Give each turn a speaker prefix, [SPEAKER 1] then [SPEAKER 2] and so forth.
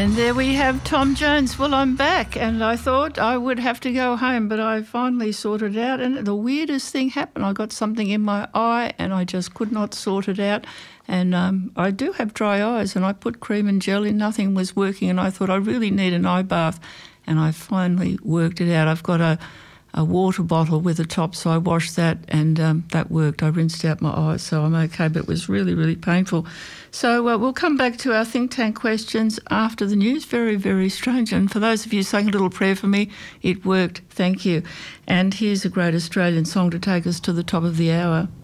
[SPEAKER 1] And there we have Tom Jones. Well, I'm back, and I thought I would have to go home, but I finally sorted it out, and the weirdest thing happened. I got something in my eye, and I just could not sort it out. And I do have dry eyes, and I put cream and gel in. Nothing was working, and I thought I really need an eye bath, and I finally worked it out. I've got a water bottle with a top, so I washed that, and that worked. I rinsed out my eyes, so I'm okay, but it was really, really painful. So we'll come back to our think tank questions after the news. Very, very strange. And for those of you saying a little prayer for me, it worked. Thank you. And here's a great Australian song to take us to the top of the hour.